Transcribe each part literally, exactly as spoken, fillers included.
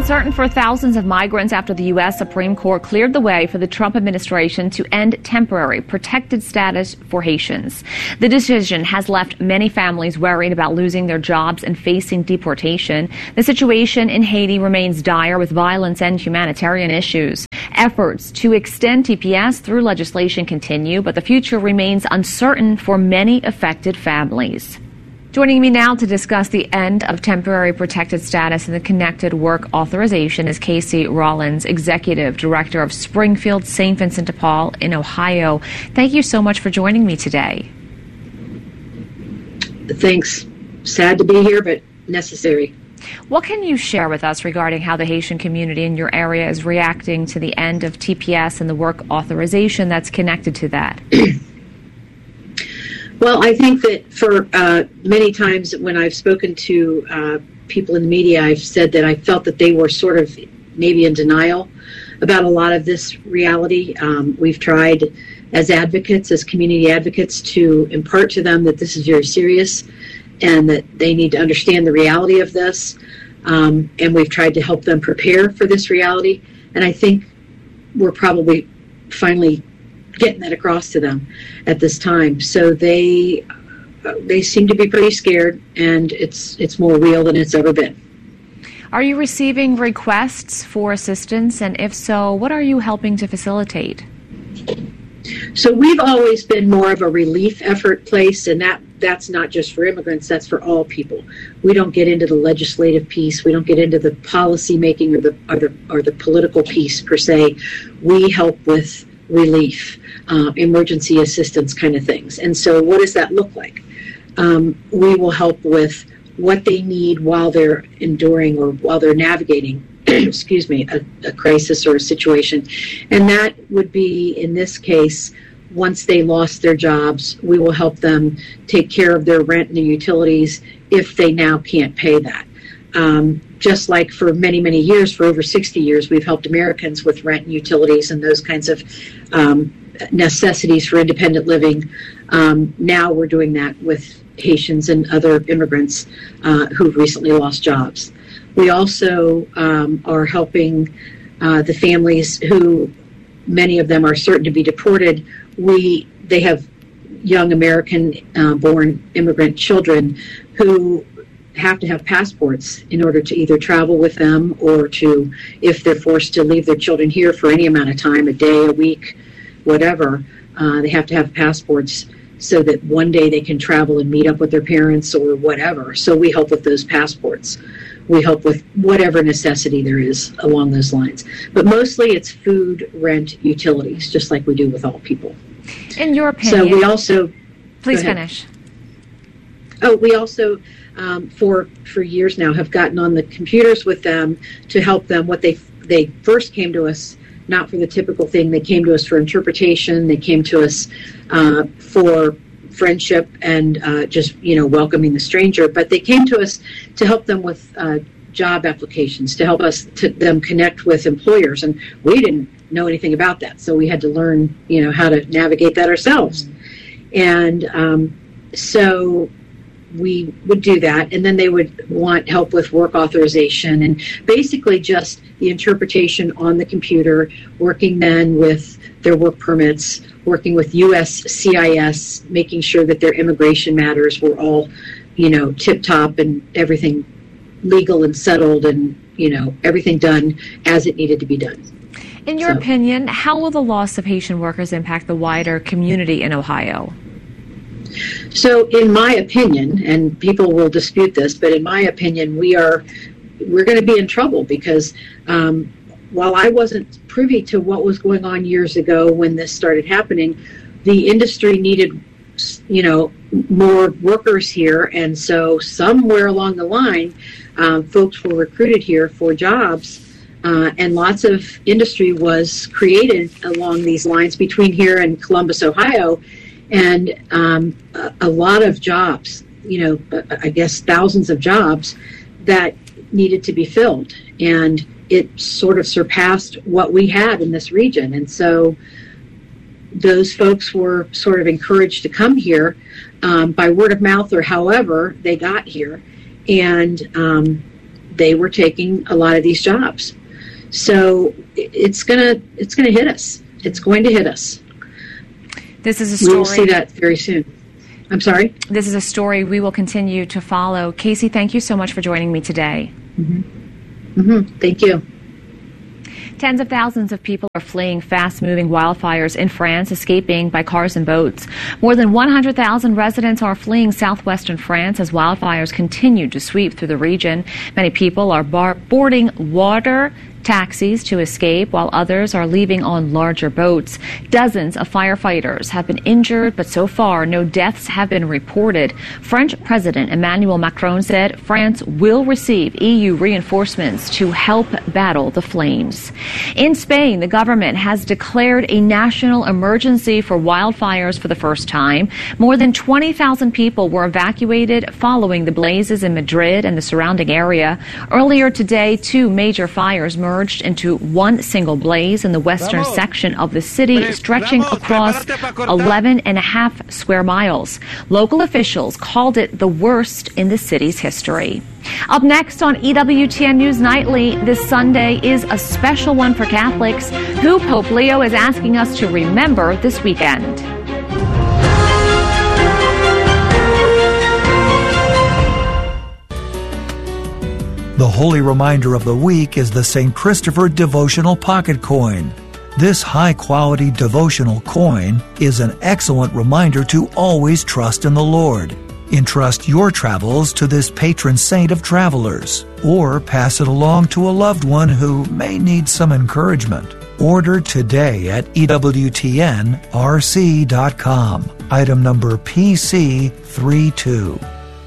uncertain for thousands of migrants after the U S Supreme Court cleared the way for the Trump administration to end temporary protected status for Haitians. The decision has left many families worried about losing their jobs and facing deportation. The situation in Haiti remains dire with violence and humanitarian issues. Efforts to extend T P S through legislation continue, but the future remains uncertain for many affected families. Joining me now to discuss the end of temporary protected status and the connected work authorization is Casey Rollins, Executive Director of Springfield Saint Vincent de Paul in Ohio. Thank you so much for joining me today. Thanks. Sad to be here, but necessary. What can you share with us regarding how the Haitian community in your area is reacting to the end of T P S and the work authorization that's connected to that? Well, I think that for uh, many times when I've spoken to uh, people in the media, I've said that I felt that they were sort of maybe in denial about a lot of this reality. Um, we've tried as advocates, as community advocates, to impart to them that this is very serious and that they need to understand the reality of this. Um, and we've tried to help them prepare for this reality. And I think we're probably finally getting that across to them at this time. So they uh, they seem to be pretty scared, and it's it's more real than it's ever been. Are you receiving requests for assistance? And if so, what are you helping to facilitate? So we've always been more of a relief effort place, and that that's not just for immigrants, that's for all people. We don't get into the legislative piece. We don't get into the policy making or the or the, or the political piece per se. We help with relief, uh, emergency assistance kind of things. And so what does that look like? Um, we will help with what they need while they're enduring or while they're navigating, excuse me, a, a crisis or a situation. And that would be, in this case, once they lost their jobs, we will help them take care of their rent and their utilities if they now can't pay that. Um, just like for many, many years, for over sixty years, we've helped Americans with rent and utilities and those kinds of um, necessities for independent living. Um, now we're doing that with Haitians and other immigrants uh, who've recently lost jobs. We also um, are helping uh, the families who, many of them are certain to be deported. We they have young American-born uh, immigrant children who have to have passports in order to either travel with them or to, if they're forced to leave their children here for any amount of time, a day, a week, whatever, uh, they have to have passports so that one day they can travel and meet up with their parents or whatever. So we help with those passports. We help with whatever necessity there is along those lines. But mostly it's food, rent, utilities, just like we do with all people. In your opinion. So we also... Please finish. Oh, we also... Um, for for years now, have gotten on the computers with them to help them. What they they first came to us not for the typical thing. They came to us for interpretation. They came to us uh, for friendship and uh, just you know welcoming the stranger. But they came to us to help them with uh, job applications, to help us to them connect with employers, and we didn't know anything about that, so we had to learn you know how to navigate that ourselves. And um, so. We would do that, and then they would want help with work authorization and basically just the interpretation on the computer, working then with their work permits, working with U S C I S, making sure that their immigration matters were all, you know, tip-top and everything legal and settled and, you know, everything done as it needed to be done. In your so. opinion, how will the loss of Haitian workers impact the wider community in Ohio? So in my opinion, and people will dispute this, but in my opinion, we are, we're going to be in trouble because um, while I wasn't privy to what was going on years ago when this started happening, the industry needed, you know, more workers here. And so somewhere along the line, um, folks were recruited here for jobs. Uh, and lots of industry was created along these lines between here and Columbus, Ohio. And um, a, a lot of jobs, you know, I guess thousands of jobs that needed to be filled. And it sort of surpassed what we had in this region. And so those folks were sort of encouraged to come here um, by word of mouth or however they got here. And um, they were taking a lot of these jobs. So it's gonna it's gonna hit us. It's going to hit us. This is a story. We will see that very soon. I'm sorry? This is a story we will continue to follow. Casey, thank you so much for joining me today. Mm-hmm. Mm-hmm. Thank you. Tens of thousands of people are fleeing fast-moving wildfires in France, escaping by cars and boats. More than one hundred thousand residents are fleeing southwestern France as wildfires continue to sweep through the region. Many people are bar- boarding water taxis to escape, while others are leaving on larger boats. Dozens of firefighters have been injured, but so far no deaths have been reported. French President Emmanuel Macron said France will receive E U reinforcements to help battle the flames. In Spain, the government has declared a national emergency for wildfires for the first time. More than twenty thousand people were evacuated following the blazes in Madrid and the surrounding area. Earlier today, two major fires merged into one single blaze in the western section of the city, stretching across eleven and a half square miles. Local officials called it the worst in the city's history. Up next on E W T N News Nightly, this Sunday is a special one for Catholics who Pope Leo is asking us to remember this weekend. The holy reminder of the week is the Saint Christopher Devotional Pocket Coin. This high-quality devotional coin is an excellent reminder to always trust in the Lord. Entrust your travels to this patron saint of travelers, or pass it along to a loved one who may need some encouragement. Order today at E W T N R C dot com. Item number P C thirty-two.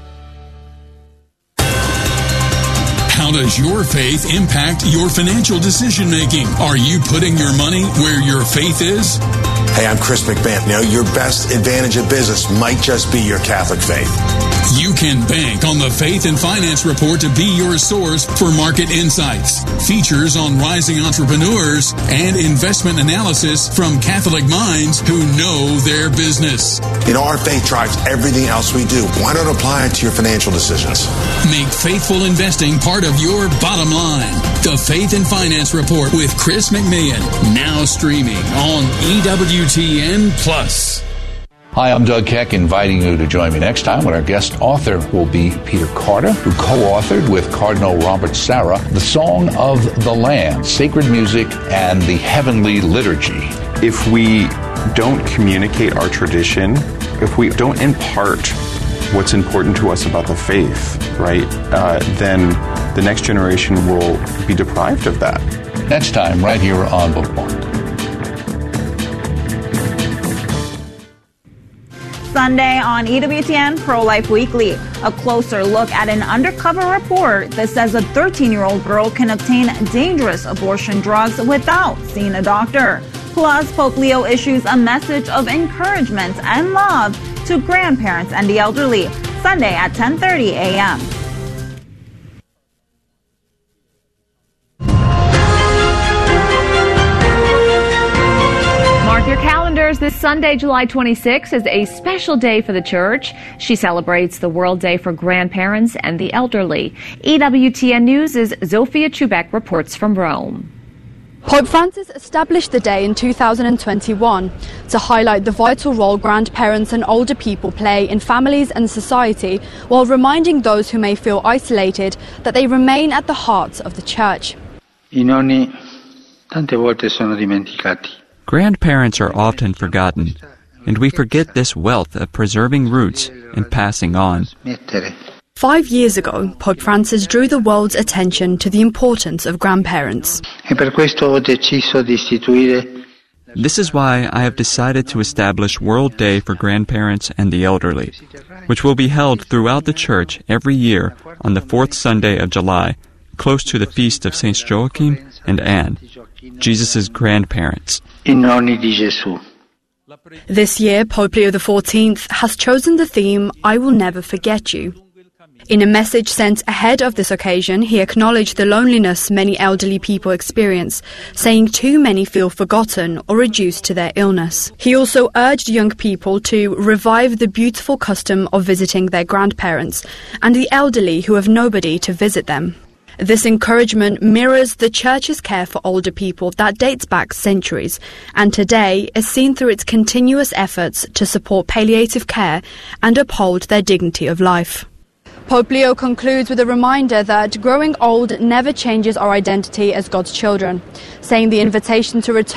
How does your faith impact your financial decision-making? Are you putting your money where your faith is? Hey, I'm Chris McMahon. Now, your best advantage in business might just be your Catholic faith. You can bank on the Faith and Finance Report to be your source for market insights, features on rising entrepreneurs, and investment analysis from Catholic minds who know their business. You know, our faith drives everything else we do. Why not apply it to your financial decisions? Make faithful investing part of your bottom line. The Faith and Finance Report with Chris McMahon, now streaming on E W T N Plus. Hi, I'm Doug Keck, inviting you to join me next time when our guest author will be Peter Carter, who co-authored with Cardinal Robert Sarah the Song of the Land, Sacred Music and the Heavenly Liturgy. If we don't communicate our tradition, if we don't impart what's important to us about the faith, right, uh, then the next generation will be deprived of that. Next time, right here on Bookmark. Sunday on E W T N Pro-Life Weekly, a closer look at an undercover report that says a thirteen-year-old girl can obtain dangerous abortion drugs without seeing a doctor. Plus, Pope Leo issues a message of encouragement and love to grandparents and the elderly, Sunday at ten thirty a.m. Your calendars. This Sunday, July twenty-sixth, is a special day for the Church. She celebrates the World Day for Grandparents and the Elderly. E W T N News' Zofia Chubek reports from Rome. Pope Francis established the day in two thousand twenty-one to highlight the vital role grandparents and older people play in families and society, while reminding those who may feel isolated that they remain at the heart of the Church. I nonni tante volte sono dimenticati. Grandparents are often forgotten, and we forget this wealth of preserving roots and passing on. Five years ago, Pope Francis drew the world's attention to the importance of grandparents. This is why I have decided to establish World Day for Grandparents and the Elderly, which will be held throughout the Church every year on the fourth Sunday of July, close to the feast of Saints Joachim and Anne, Jesus' grandparents. This year, Pope Leo the fourteenth has chosen the theme, I Will Never Forget You. In a message sent ahead of this occasion, he acknowledged the loneliness many elderly people experience, saying too many feel forgotten or reduced to their illness. He also urged young people to revive the beautiful custom of visiting their grandparents and the elderly who have nobody to visit them. This encouragement mirrors the Church's care for older people that dates back centuries, and today is seen through its continuous efforts to support palliative care and uphold their dignity of life. Pope Leo concludes with a reminder that growing old never changes our identity as God's children, saying the invitation to return